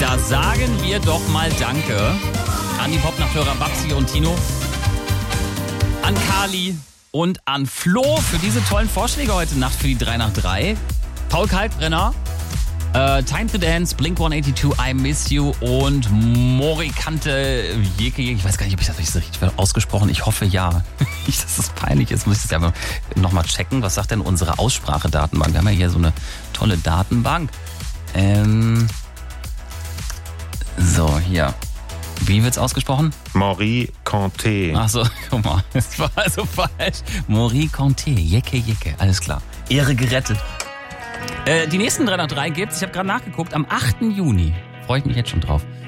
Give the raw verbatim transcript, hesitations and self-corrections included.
Da sagen wir doch mal Danke an die Popnachthörer Babsi und Tino, an Kali und an Flo für diese tollen Vorschläge heute Nacht für die drei nach drei. Paul Kalkbrenner, äh, Time to Dance, Blink hundertzweiundachtzig, I Miss You und Morikante Jeke. Ich weiß gar nicht, ob ich das richtig ausgesprochen. Ich hoffe ja. Nicht, dass das peinlich ist. Muss ich das ja nochmal checken. Was sagt denn unsere Aussprachedatenbank? Wir haben ja hier so eine tolle Datenbank. Ähm, so, hier. Wie wird's ausgesprochen? Marie Conté. Ach so, guck mal. Das war also falsch. Marie Conté. Jecke, Jecke. Alles klar. Ehre gerettet. Äh, die nächsten drei nach drei gibt's. Ich habe gerade nachgeguckt. Am achten Juni. Freue ich mich jetzt schon drauf.